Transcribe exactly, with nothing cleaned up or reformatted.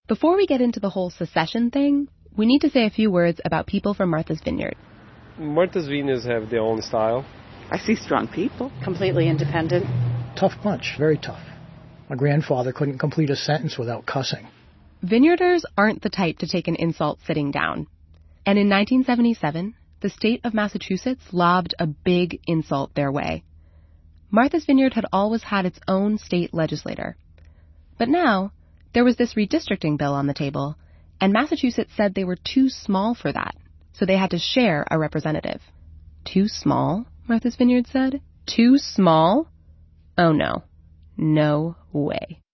Before we get into the whole secession thing, we need to say a few words about people from Martha's Vineyard. Martha's Vineyards have their own style. I see strong people. Completely independent. Tough bunch, very tough. My grandfather couldn't complete a sentence without cussing. Vineyarders aren't the type to take an insult sitting down. And in nineteen seventy-seven, the state of Massachusetts lobbed a big insult their way. Martha's Vineyard had always had its own state legislator. But now, there was this redistricting bill on the table, and Massachusetts said they were too small for that, so they had to share a representative. Too small, Martha's Vineyard said? Too small? Oh no. No way.